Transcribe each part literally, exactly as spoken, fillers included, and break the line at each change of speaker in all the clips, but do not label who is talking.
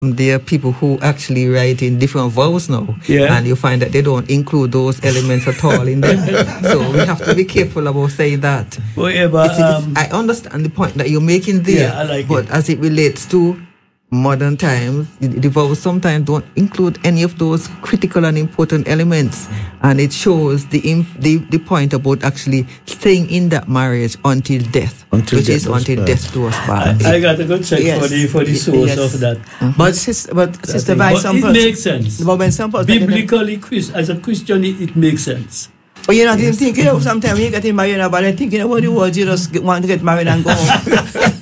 there are people who actually write in different vows now,
yeah.
and you find that they don't include those elements at all in them. So we have to be careful about saying that.
Whatever,
it is,
um,
I understand the point that you're making there,
yeah, I like
but
it.
as it relates to modern times, the vows sometimes don't include any of those critical and important elements, and it shows the the, the point about actually staying in that marriage until death,
until
which
death
is until
part.
death do us part.
I, I got to go check
Yes.
for the for the source
Yes.
of that.
Mm-hmm. But sister, but sister,
But
by some
it
person,
makes sense.
But when some person,
Biblically, Chris, as a Christian, it, it makes sense.
But you're not even thinking of sometimes when you get married, but you're thinking about the words, you just get, want to get married and go home.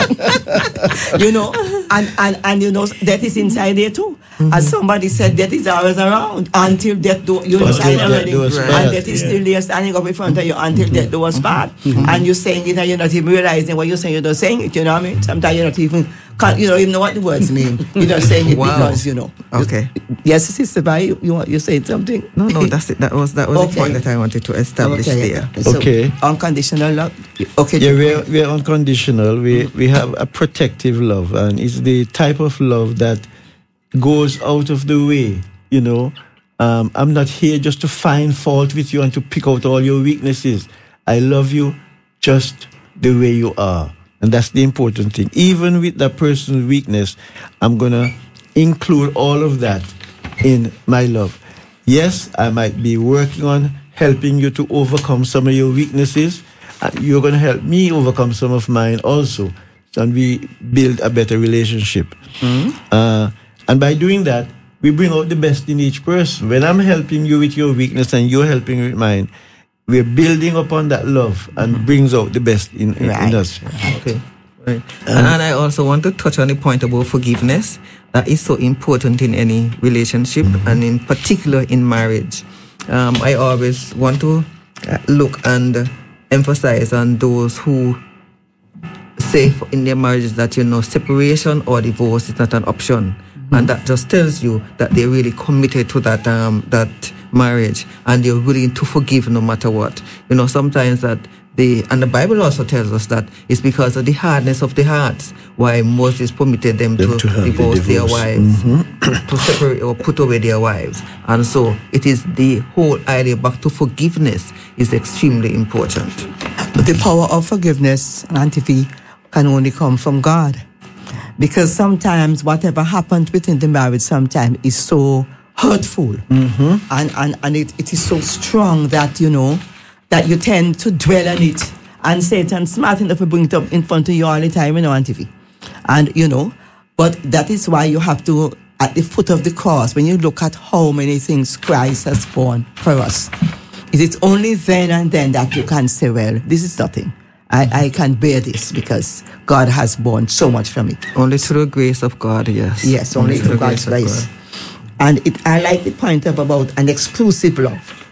You know, and, and, and you know, death is inside there too. Mm-hmm. As somebody said, death is always around until death do, you know, sign already. And death is yeah. still there standing up in front of you until mm-hmm. death do us bad. Mm-hmm. And you're saying it and you're not even realizing what you're saying, you're not saying it, you know what I mean? Sometimes you're not even, you don't even know what the words mean. You're not saying it wow. because, you know.
Okay.
Yes, Sister Bai, you, you, you saying something?
No, no, that's it. That was, that was
okay.
the point that I wanted to establish
okay.
there.
So,
okay.
Unconditional love. Okay.
Yeah, we're, we're unconditional. We, we have a protective love, and it's the type of love that goes out of the way, you know. Um, I'm not here just to find fault with you and to pick out all your weaknesses. I love you just the way you are. And that's the important thing. Even with that person's weakness, I'm going to include all of that in my love. Yes, I might be working on helping you to overcome some of your weaknesses. You're going to help me overcome some of mine also. And we build a better relationship. Mm-hmm. Uh, and by doing that, we bring out the best in each person. When I'm helping you with your weakness and you're helping with mine, we're building upon that love and mm-hmm. brings out the best in, in,
right.
in us.
Okay. Right. Um, and I also want to touch on the point about forgiveness that is so important in any relationship mm-hmm. and in particular in marriage. Um, I always want to look and emphasize on those who say in their marriages that, you know, separation or divorce is not an option. Mm-hmm. And that just tells you that they're really committed to that um, that marriage and they're willing to forgive no matter what. You know, sometimes that they, and the Bible also tells us that it's because of the hardness of the hearts why Moses permitted them, them to, to divorce, the divorce their wives, mm-hmm. to, to separate or put away their wives. And so it is the whole idea back to forgiveness is extremely important.
But the power of forgiveness, Auntie V, can only come from God. Because sometimes whatever happens within the marriage sometimes is so hurtful. Mm-hmm. And, and, and it, it is so strong that, you know, that you tend to dwell on it. And Satan's smart enough to bring it up in front of you all the time, you know, Auntie V. And, you know, but that is why you have to, at the foot of the cross, when you look at how many things Christ has borne for us, it is only then and then that you can say, well, this is nothing. I, I can bear this because God has borne so much from it.
Only through the grace of God, yes.
Yes, only, only through God's grace. God. And it, I like the point of about an exclusive love.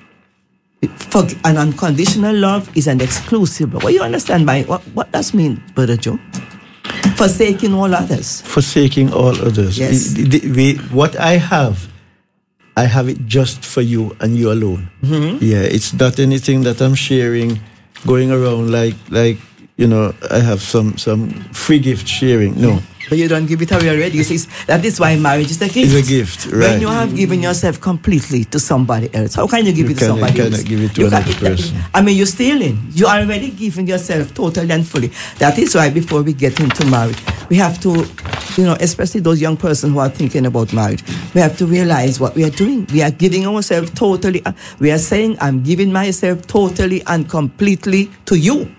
For an unconditional love is an exclusive love. What you understand by what, what does mean, Brother Joe? Forsaking all others.
Forsaking all others.
Yes.
The, the, the, what I have, I have it just for you and you alone. Mm-hmm. Yeah, it's not anything that I'm sharing, going around like, like you know, I have some, some free gift sharing. No.
But you don't give it away already. You see, that is why marriage is a gift.
It's a gift, right.
When you have given yourself completely to somebody else, how can you give
you
it to somebody
you
else?
You cannot give it to
you
another
can,
person.
I mean, you're stealing. You are already giving yourself totally and fully. That is why before we get into marriage, we have to, you know, especially those young persons who are thinking about marriage, we have to realize what we are doing. We are giving ourselves totally. We are saying, I'm giving myself totally and completely to you.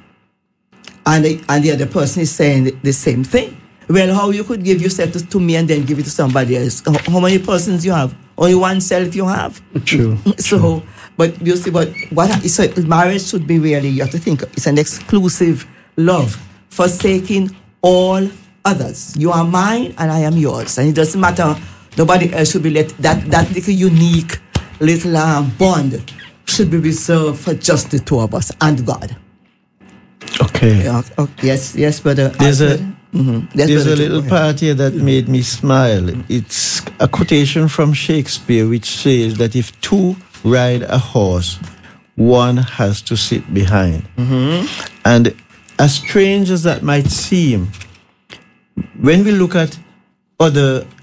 And the, and the other person is saying the same thing. Well, how you could give yourself to, to me and then give it to somebody else? How, how many persons you have? Only one self you have.
True.
So,
True.
but you see, but what so marriage should be really, you have to think it's an exclusive love, forsaking all others. You are mine and I am yours, and it doesn't matter. Nobody else should be let. That that little unique little um, bond should be reserved for just the two of us and God.
Okay.
Yeah, okay. Yes, yes, brother.
There's a
mm-hmm.
there's a little part here that made me smile. It's a quotation from Shakespeare which says that if two ride a horse, one has to sit behind. Mm-hmm. And as strange as that might seem, when we look at other